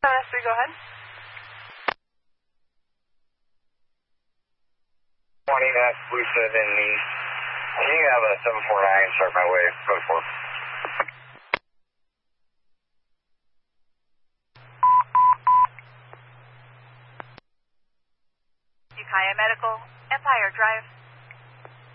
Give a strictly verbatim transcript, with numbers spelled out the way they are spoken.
Honestly, go ahead. twenty, that's Blue seven East. Can you have a seven four nine start my way? Go for it. Ukiah Medical, Empire Drive.